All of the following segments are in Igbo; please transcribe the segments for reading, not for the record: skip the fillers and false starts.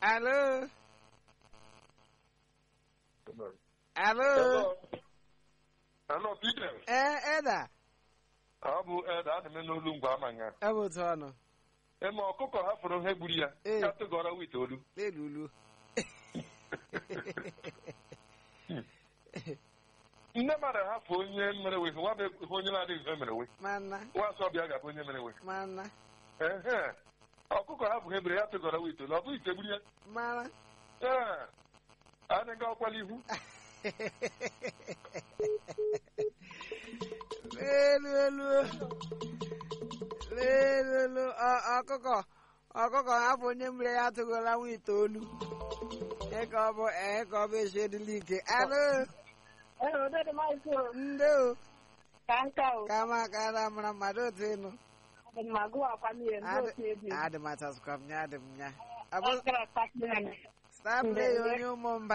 Alô? Alô? Hello, Peter. Eda. Ọ bụ Eda adị m n'olu ngwa ama nga. Ebe otu ọnụ. Eme ọkụkọ hapụrụ ihe gburu ya. Ee. Ya tụgọrọ wit olu. Elulu. Nne mmadụ hapụ onye mere we nwa bụ onye na-adịghị ihe mere we. Mana. Nwa asọ bịa ga-abụ onye mere we. Mana. Ehe. Ọkụkọ hapụ ihe gburu ya tụgọrọ wit olu. Ọ bụ ite gburu ya. Mana. Ee. Adịghị ọkwala ihu. Lelu ọkụkọ hapụ onye mere ya atụgola nwa itoolu ka ọ bụ eshedili ike. Alụ ndị o kama kara mara mmadụ otu ịnụ adị m atasụkwa m nya adị m nya stafle ya onye ụmụ mba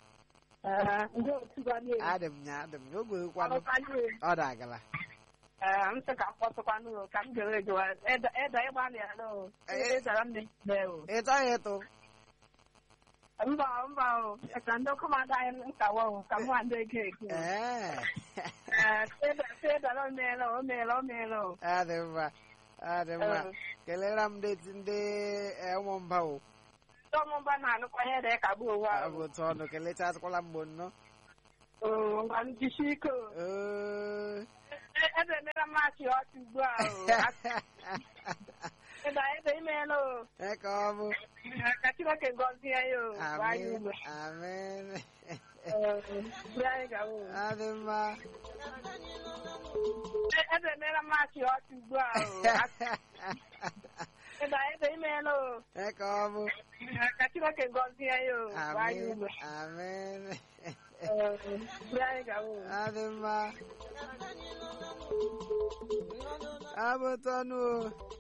adị m nya ogwe kwanụ ọ dagala m sị ka m kpọtụkwanụ ka m gere ejewa eda ịgbalị ya n'o ezara m na-ekpe o ịtọghị ịtụ mba o ka ndị ọkụmadụ anyị nkawa o ka m nwa ndị ego ego edara o meela o adị mma kelere m ndị ụmụ mba o ndị ọmụmba na-anụkwa ihe dị ka bụ onwe ọ bụ otu ọnụ kelechasịkwala mgbo nnọọ ngwa m jisi ike o ebe emela mmachi ọchị ugbu a ebe imeela o ka ọ bụ ka Chineke gọzie ya o amen amen adị mma ebe emela mmachi ọchị ugbu a ebe imeela o ka ọ bụ ka Chineke gọzie ya o amen amen adị mma abụtọnụ